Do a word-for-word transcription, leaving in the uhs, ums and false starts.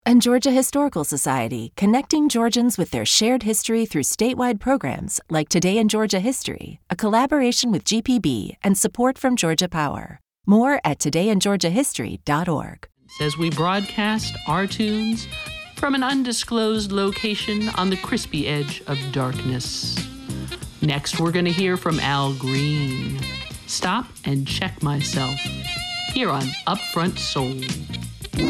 And Georgia Historical Society, connecting Georgians with their shared history through statewide programs like Today in Georgia History, a collaboration with G P B and support from Georgia Power. More at today in georgia history dot org. As we broadcast our tunes from an undisclosed location on the crispy edge of darkness. Next, we're going to hear from Al Green. Stop and Check Myself, here on Upfront Soul.